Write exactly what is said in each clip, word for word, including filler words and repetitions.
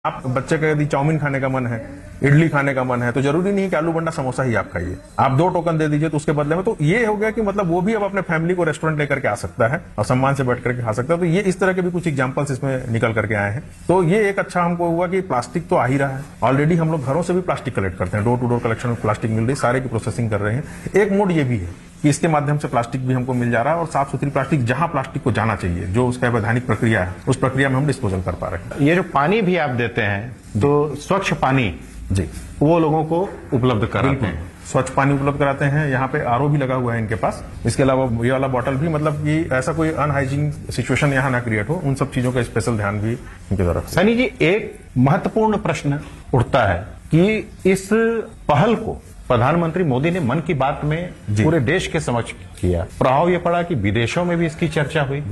आप बच्चे का यदि चाउमीन खाने का मन है, इडली खाने का मन है, तो जरूरी नहीं है कि आलू बंडा समोसा ही आप खाइए। आप दो टोकन दे दीजिए तो उसके बदले में तो ये हो गया कि मतलब वो भी अब अपने फैमिली को रेस्टोरेंट लेकर के आ सकता है और सम्मान से बैठ करके खा सकता है। तो ये इस तरह के भी कुछ एग्जांपल्स इसमें निकल करके आए हैं। तो ये एक अच्छा हमको हुआ कि प्लास्टिक तो आ ही रहा है। ऑलरेडी हम लोग घरों से भी प्लास्टिक कलेक्ट करते हैं, डोर टू डोर कलेक्शन में प्लास्टिक मिल रही है, सारे की प्रोसेसिंग कर रहे हैं। एक मोड ये भी है कि इसके माध्यम से प्लास्टिक भी हमको मिल जा रहा है और साफ सुथरी प्लास्टिक जहां प्लास्टिक को जाना चाहिए, जो उसका वैधानिक प्रक्रिया है, उस प्रक्रिया में हम डिस्पोजल कर पा रहे हैं। ये जो पानी भी आप देते हैं तो स्वच्छ पानी जी वो लोगों को उपलब्ध कराते हैं। स्वच्छ पानी उपलब्ध कराते हैं। यहाँ पे आरओ भी लगा हुआ है इनके पास। इसके अलावा ये वाला बॉटल भी, मतलब कि ऐसा कोई अनहाइजीन सिचुएशन यहाँ ना क्रिएट हो, उन सब चीजों का स्पेशल ध्यान भी इनकी तरफ। सनी जी, एक महत्वपूर्ण प्रश्न उठता है कि इस पहल को प्रधानमंत्री मोदी ने मन की बात में पूरे देश के समक्ष किया। प्रभाव यह पड़ा कि विदेशों में भी इसकी चर्चा हुई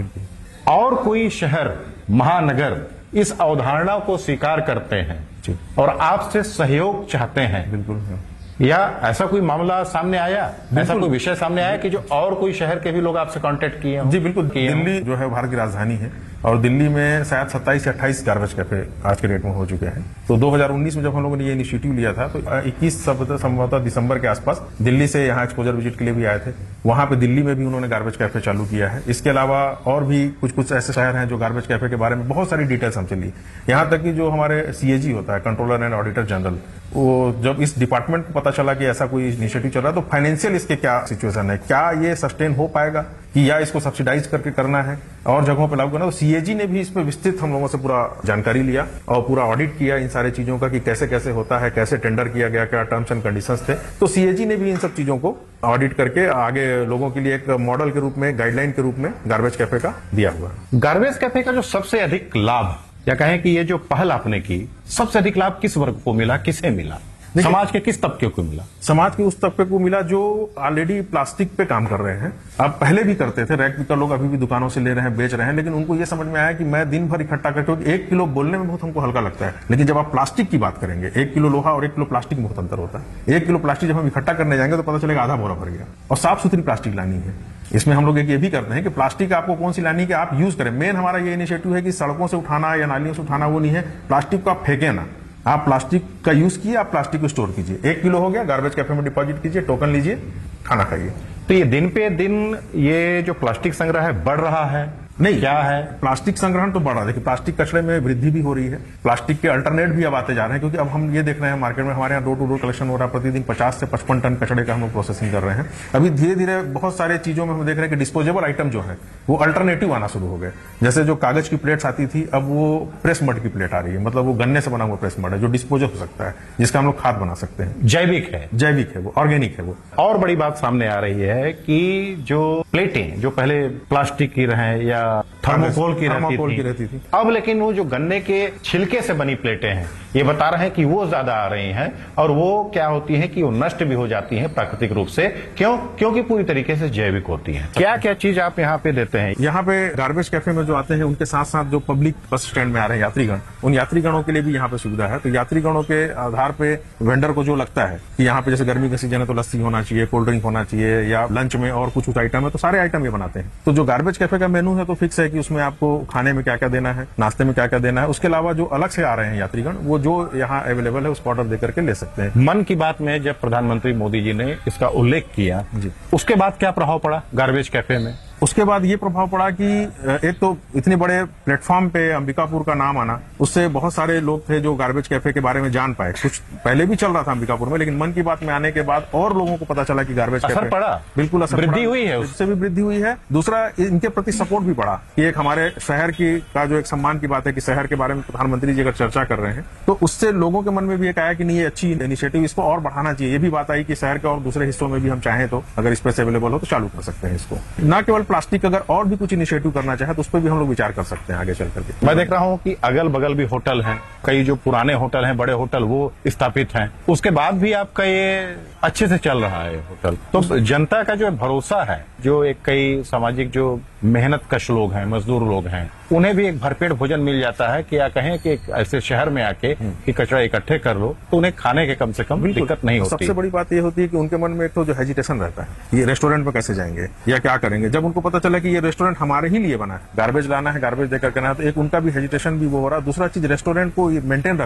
और कोई शहर, महानगर इस अवधारणा को स्वीकार करते हैं और आपसे सहयोग चाहते हैं। बिल्कुल। या ऐसा कोई मामला सामने आया, ऐसा कोई विषय सामने आया कि जो और कोई शहर के भी लोग आपसे कांटेक्ट किए हों? जी बिल्कुल। दिल्ली जो है भारत की राजधानी है और दिल्ली में शायद सत्ताईस या अट्ठाईस गार्बेज कैफे आज के डेट में हो चुके हैं। तो दो हज़ार उन्नीस में जब हम लोगों ने ये इनिशिएटिव लिया था तो इक्कीस संभवतः दिसंबर के आसपास दिल्ली से यहाँ एक्सपोजर विजिट के लिए भी आए थे। वहां पे दिल्ली में भी उन्होंने गार्बेज कैफे चालू किया है। इसके अलावा और भी कुछ कुछ ऐसे शहर हैं जो गार्बेज कैफे के बारे में बहुत सारी डिटेल्स हमसे ली। यहाँ तक कि जो हमारे सीएजी होता है, कंट्रोलर एंड ऑडिटर जनरल, वो जब इस डिपार्टमेंट को पता चला कि ऐसा कोई इनिशिएटिव चल रहा है तो फाइनेंशियल इसके क्या सिचुएशन है, क्या ये सस्टेन हो पाएगा कि या इसको सब्सिडाइज करके करना है और जगहों पे लागू करना, तो सीएजी ने भी इस पर विस्तृत हम लोगों से पूरा जानकारी लिया और पूरा ऑडिट किया इन सारे चीजों का कि कैसे कैसे होता है, कैसे टेंडर किया गया, क्या टर्म्स एंड कंडीशंस थे। तो सीएजी ने भी इन सब चीजों को ऑडिट करके आगे लोगों के लिए एक मॉडल के रूप में, गाइडलाइन के रूप में गार्बेज कैफे का दिया हुआ है। गार्बेज कैफे का जो सबसे अधिक लाभ, या कहें कि ये जो पहल आपने की, सबसे अधिक लाभ किस वर्ग को मिला, किसे मिला, समाज के किस तबके को मिला? समाज के उस तबके को मिला जो ऑलरेडी प्लास्टिक पे काम कर रहे हैं। अब पहले भी करते थे, रैक पिकर लोग अभी भी दुकानों से ले रहे हैं, बेच रहे हैं, लेकिन उनको ये समझ में आया कि मैं दिन भर इकट्ठा करके, एक किलो बोलने में बहुत हमको हल्का लगता है, लेकिन जब आप प्लास्टिक की बात करेंगे, एक किलो लोहा और एक किलो प्लास्टिक में बहुत अंतर होता है। एक किलो प्लास्टिक जब हम इकट्ठा करने जाएंगे तो पता चलेगा आधा बोरा भर गया। और साफ सुथरी प्लास्टिक लानी है। इसमें हम लोग एक ये भी करते हैं कि प्लास्टिक आपको कौन सी लानी है कि आप यूज करें। मेन हमारा ये इनिशिएटिव है कि सड़कों से उठाना या नालियों से उठाना वो नहीं है, प्लास्टिक को आप फेंके ना, आप प्लास्टिक का यूज किए, आप प्लास्टिक को स्टोर कीजिए। एक किलो हो गया, गार्बेज कैफे में डिपॉजिट कीजिए, टोकन लीजिए, खाना खाइए। तो ये दिन पे दिन ये जो प्लास्टिक संग्रह है बढ़ रहा है? नहीं, क्या है? प्लास्टिक संग्रहण तो बढ़ रहा है। देखिए, प्लास्टिक कचरे में वृद्धि भी हो रही है, प्लास्टिक के अल्टरनेट भी अब आते जा रहे हैं, क्योंकि अब हम ये देख रहे हैं मार्केट में हमारे यहाँ डोर टू डोर कलेक्शन हो रहा है, प्रतिदिन पचास से पचपन टन कचड़े का हम लोग प्रोसेसिंग कर रहे हैं। अभी धीरे धीरे बहुत सारे चीजों में हम देख रहे हैं कि डिस्पोजेबल आइटम जो है वो अल्टरनेटिव आना शुरू हो गए। जैसे जो कागज की प्लेट्स आती थी, अब वो प्रेस मड की प्लेट आ रही है, मतलब वो गन्ने से बना हुआ प्रेस मड है जो डिस्पोजल हो सकता है, जिसका हम लोग खाद बना सकते हैं। जैविक है, जैविक है वो, ऑर्गेनिक है वो। और बड़ी बात सामने आ रही है कि जो प्लेटें जो पहले प्लास्टिक की रहे या थर्मोकोल की रहती थी, की रहती थी, अब लेकिन वो जो गन्ने के छिलके से बनी प्लेटें हैं, ये बता रहे हैं कि वो ज्यादा आ रही हैं और वो क्या होती है कि वो नष्ट भी हो जाती हैं प्राकृतिक रूप से। क्यों? क्योंकि पूरी तरीके से जैविक होती हैं। क्या क्या चीज आप यहाँ पे देते हैं? यहाँ पे गार्बेज कैफे में जो आते हैं उनके साथ साथ जो पब्लिक बस स्टैंड में आ रहे हैं यात्रीगण, उन यात्रीगणों के लिए भी यहाँ पे सुविधा है। तो यात्रीगणों के आधार पे वेंडर को जो लगता है कि यहाँ पे जैसे गर्मी का सीजन है तो लस्सी होना चाहिए, कोल्ड ड्रिंक होना चाहिए, या लंच में और कुछ कुछ आइटम है, तो सारे आइटम ये बनाते हैं। तो जो गार्बेज कैफे का मेनू है तो फिक्स है कि उसमें आपको खाने में क्या क्या देना है, नाश्ते में क्या क्या देना है। उसके अलावा जो अलग से आ रहे हैं यात्रीगण, वो जो यहाँ अवेलेबल है उसको ऑर्डर देकर के ले सकते हैं। मन की बात में जब प्रधानमंत्री मोदी जी ने इसका उल्लेख किया जी, उसके बाद क्या प्रभाव पड़ा गार्बेज कैफे में? उसके बाद ये प्रभाव पड़ा कि एक तो इतने बड़े प्लेटफॉर्म पे अंबिकापुर का नाम आना, उससे बहुत सारे लोग थे जो गार्बेज कैफे के बारे में जान पाए। कुछ पहले भी चल रहा था अंबिकापुर में, लेकिन मन की बात में आने के बाद और लोगों को पता चला कि गार्बेज कैफे असर पड़ा, बिल्कुल असर वृद्धि हुई है, उससे भी वृद्धि हुई है। दूसरा, इनके प्रति सपोर्ट भी बढ़ा कि एक हमारे शहर की का जो एक सम्मान की बात है कि शहर के बारे में प्रधानमंत्री जी अगर चर्चा कर रहे हैं तो उससे लोगों के मन में भी एक आया कि नहीं, ये अच्छी इनिशिएटिव, इसको और बढ़ाना चाहिए। ये भी बात आई कि शहर के और दूसरे हिस्सों में भी हम चाहें तो अगर स्पेस अवेलेबल हो तो चालू कर सकते हैं इसको। न केवल प्लास्टिक, अगर और भी कुछ इनिशिएटिव करना चाहे तो उस पर भी हम लोग विचार कर सकते हैं आगे चल करके। मैं देख रहा हूं कि अगल बगल भी होटल हैं, कई जो पुराने होटल हैं, बड़े होटल, वो स्थापित हैं। उसके बाद भी आपका ये अच्छे से चल रहा है होटल। तो जनता का जो भरोसा है, जो एक कई सामाजिक जो मेहनत कश लोग हैं, मजदूर लोग हैं, उन्हें भी एक भरपेट भोजन मिल जाता है कि या कहें कि एक ऐसे शहर में आके कि कचरा इकट्ठे कर लो तो उन्हें खाने के कम से कम दिक्कत नहीं होती। सबसे बड़ी बात ये होती है कि उनके मन में एक तो जो हेजिटेशन रहता है, ये रेस्टोरेंट में कैसे जाएंगे या क्या करेंगे। जब उनको पता चला कि ये रेस्टोरेंट हमारे ही लिए बना है, गार्बेज लाना है, गार्बेज देकर करना है, तो एक उनका भी हेजिटेशन भी वो हो रहा है। दूसरा चीज, रेस्टोरेंट को मेंटेन